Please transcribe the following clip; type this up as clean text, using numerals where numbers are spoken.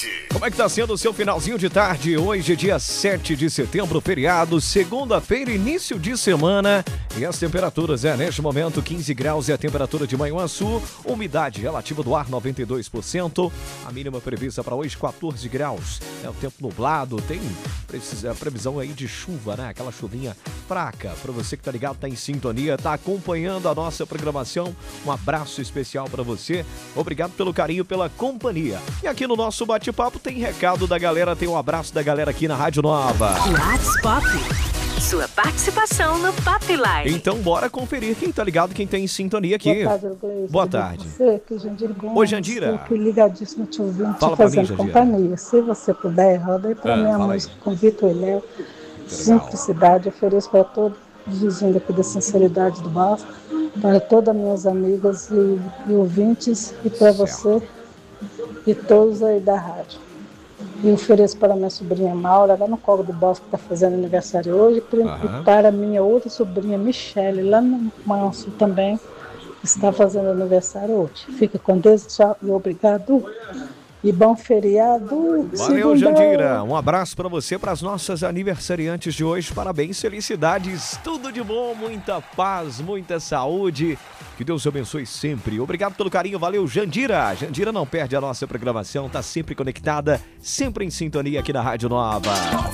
Como é que tá sendo o seu finalzinho de tarde? Hoje, dia 7 de setembro, feriado, segunda-feira, início de semana. E as temperaturas, neste momento, 15 graus é a temperatura de Manhuaçu. Umidade relativa do ar, 92%. A mínima prevista para hoje, 14 graus. É o tempo nublado, tem previsão aí de chuva, né? Aquela chuvinha fraca. Para você que tá ligado, tá em sintonia, tá acompanhando a nossa programação. Um abraço especial para você. Obrigado pelo carinho, pela companhia. E aqui no nosso bate-papo tem recado da galera, tem um abraço da galera aqui na Rádio Nova. WhatsApp. Sua participação no Pop Live. Então bora conferir quem tá ligado, quem tá em sintonia aqui. Boa tarde, Gleice. Boa tarde. Você, que Jandira Gomes. Oi, Jandira. Eu fui ligadíssimo te ouvindo, Fala te pra mim, fazendo Jandira. companhia. Se você puder, roda aí pra minha fala aí. música com Vitor e Léo. Simplicidade, ofereço para todos os vizinhos aqui da Sinceridade do Bar, para todas as minhas amigas e ouvintes, e para você e todos aí da rádio. E ofereço para minha sobrinha Maura, lá no Colo do Bosque, que está fazendo aniversário hoje, e para a minha outra sobrinha Michele, lá no Manso também, que está fazendo aniversário hoje. Fica com Deus, tchau e obrigado. E bom feriado. Valeu, Jandira. Um abraço para você, para as nossas aniversariantes de hoje. Parabéns, felicidades, tudo de bom, muita paz, muita saúde. Que Deus abençoe sempre. Obrigado pelo carinho, valeu, Jandira. Jandira não perde a nossa programação, tá sempre conectada, sempre em sintonia aqui na Rádio Nova.